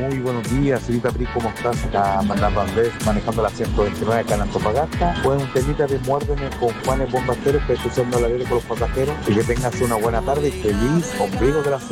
Muy buenos días, señorita Pri, ¿cómo estás? Acá Manuel Valdés, manejando la 129 acá en Antofagasta. Pues un temita de Muérdeme con Juanes Bombasteros, que estoy usando la vida con los pasajeros. Y que tengas una buena tarde y feliz ombligo de la semana.